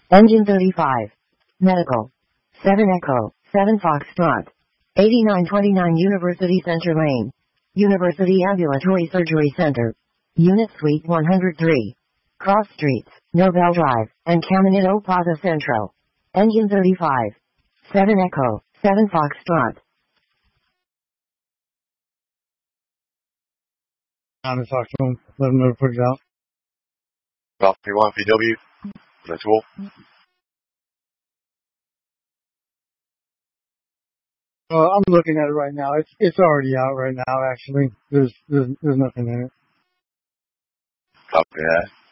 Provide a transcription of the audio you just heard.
Engine 35. Medical. 7 Echo, 7 Foxtrot. 8929 University Center Lane. University Ambulatory Surgery Center. Unit Suite 103. Cross Streets, Nobel Drive, and Caminito Plaza Centro. Engine 35. 7 Echo, 7 Foxtrot. I'm going to talk to him, let him know to put it out. Golf P1 PW. That's cool. I'm looking at it right now. It's already out right now, actually. There's nothing in it. Copy that.